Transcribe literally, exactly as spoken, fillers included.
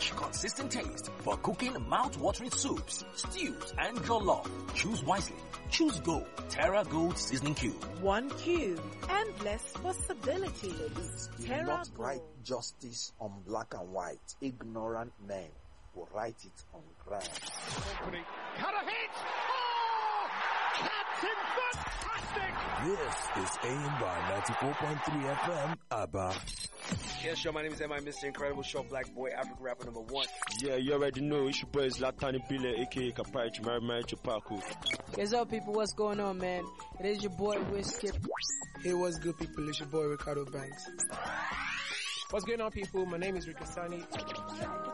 rich, consistent taste for cooking mouth-watering soups, stews, and jollof. Choose wisely. Choose Gold. Terra Gold Seasoning Cube. One cube. Endless possibilities. Do Terra not Gold. write justice on black and white. Ignorant men will write it on ground. Company. Cut a hit! Oh! Captain Fantastic! This is A M Y ninety-four point three F M, Abba. Yes, yo, my name is M I Mister Incredible, short black boy, African rapper number one. Yeah, you already know. It's your boy Zlatan Ibile, aka Kapai Mary Mary Chupaku. What's up, people? What's going on, man? It is your boy Whiskey. Hey, what's good, people? It's your boy Ricardo Banks. What's going on, people? My name is Rikasani.